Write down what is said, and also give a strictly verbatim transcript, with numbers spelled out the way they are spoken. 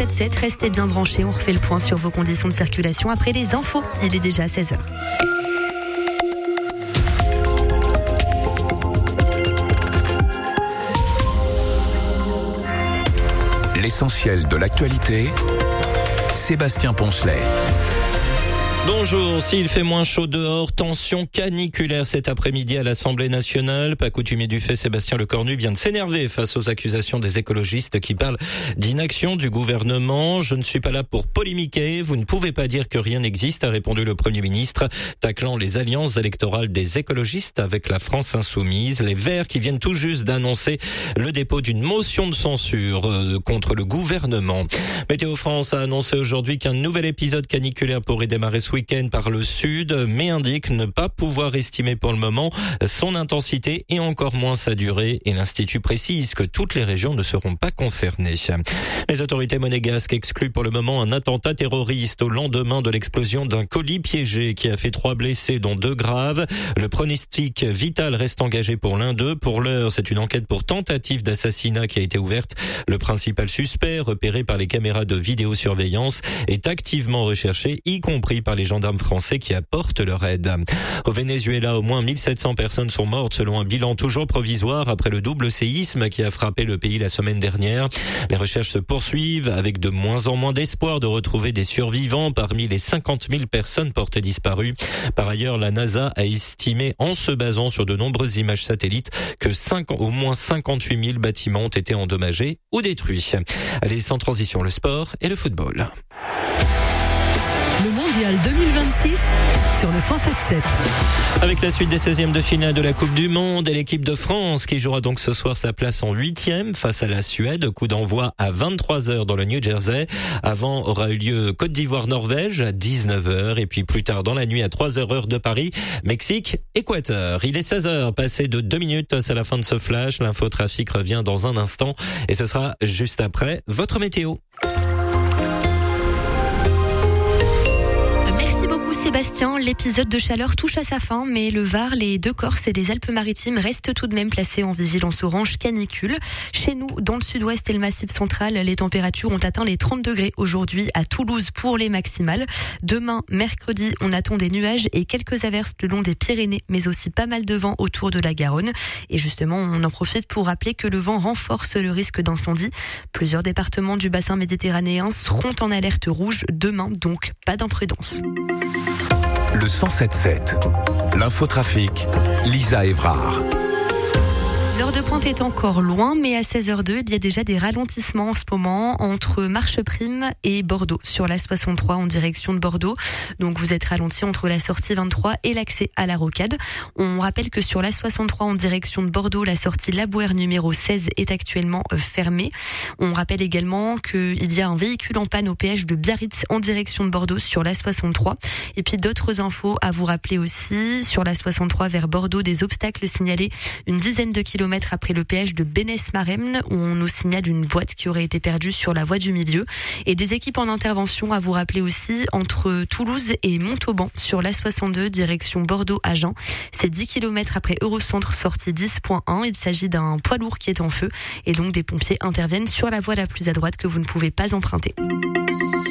sept sept, restez bien branchés. On refait le point sur vos conditions de circulation après les infos. Il est déjà seize heures. L'essentiel de l'actualité, Sébastien Poncelet. Bonjour, s'il fait moins chaud dehors, tension caniculaire cet après-midi à l'Assemblée nationale. Pas coutumier du fait, Sébastien Lecornu vient de s'énerver face aux accusations des écologistes qui parlent d'inaction du gouvernement. Je ne suis pas là pour polémiquer, vous ne pouvez pas dire que rien n'existe, a répondu le Premier ministre, taclant les alliances électorales des écologistes avec la France insoumise. Les Verts qui viennent tout juste d'annoncer le dépôt d'une motion de censure contre le gouvernement. Météo France a annoncé aujourd'hui qu'un nouvel épisode caniculaire pourrait démarrer ce week-end par le sud, mais indique ne pas pouvoir estimer pour le moment son intensité et encore moins sa durée. Et l'Institut précise que toutes les régions ne seront pas concernées. Les autorités monégasques excluent pour le moment un attentat terroriste au lendemain de l'explosion d'un colis piégé qui a fait trois blessés, dont deux graves. Le pronostic vital reste engagé pour l'un d'eux. Pour l'heure, c'est une enquête pour tentative d'assassinat qui a été ouverte. Le principal suspect, repéré par les caméras de vidéosurveillance, est activement recherché, y compris par les gendarmes français qui apportent leur aide. Au Venezuela, au moins mille sept cents personnes sont mortes selon un bilan toujours provisoire après le double séisme qui a frappé le pays la semaine dernière. Les recherches se poursuivent avec de moins en moins d'espoir de retrouver des survivants parmi les cinquante mille personnes portées disparues. Par ailleurs, la NASA a estimé, en se basant sur de nombreuses images satellites, que cinq, au moins cinquante-huit mille bâtiments ont été endommagés ou détruits. Allez, sans transition, le sport et le football. Le mondial deux mille vingt-six sur le cent sept sept. Avec la suite des seizièmes de finale de la Coupe du Monde et l'équipe de France qui jouera donc ce soir sa place en huitième face à la Suède. Coup d'envoi à vingt-trois heures dans le New Jersey. Avant aura eu lieu Côte d'Ivoire-Norvège à dix-neuf heures et puis plus tard dans la nuit à trois heures heure de Paris, Mexique-Équateur. Il est seize heures, passé de deux minutes, c'est la fin de ce flash. L'infotrafic revient dans un instant et ce sera juste après votre météo. Sébastien, l'épisode de chaleur touche à sa fin, mais le Var, les Deux-Corses et les Alpes-Maritimes restent tout de même placés en vigilance orange canicule. Chez nous, dans le sud-ouest et le massif central, les températures ont atteint les trente degrés aujourd'hui à Toulouse pour les maximales. Demain, mercredi, on attend des nuages et quelques averses le long des Pyrénées, mais aussi pas mal de vent autour de la Garonne. Et justement, on en profite pour rappeler que le vent renforce le risque d'incendie. Plusieurs départements du bassin méditerranéen seront en alerte rouge demain, donc pas d'imprudence. Le cent sept sept, l'infotrafic, Lisa Évrard. L'heure de pointe est encore loin, mais à seize heures deux, il y a déjà des ralentissements en ce moment entre Marcheprime et Bordeaux, sur la soixante-trois en direction de Bordeaux. Donc vous êtes ralenti entre la sortie vingt-trois et l'accès à la Rocade. On rappelle que sur la soixante-trois en direction de Bordeaux, la sortie Labouère numéro seize est actuellement fermée. On rappelle également qu'il y a un véhicule en panne au péage de Biarritz en direction de Bordeaux sur la soixante-trois. Et puis d'autres infos à vous rappeler aussi, sur la soixante-trois vers Bordeaux, des obstacles signalés une dizaine de kilomètres après le péage de Bénès-Maremne, où on nous signale une boîte qui aurait été perdue sur la voie du milieu. Et des équipes en intervention à vous rappeler aussi entre Toulouse et Montauban sur la soixante-deux direction Bordeaux-Agen. C'est dix kilomètres après Eurocentre sortie dix point un. Il s'agit d'un poids lourd qui est en feu et donc des pompiers interviennent sur la voie la plus à droite que vous ne pouvez pas emprunter.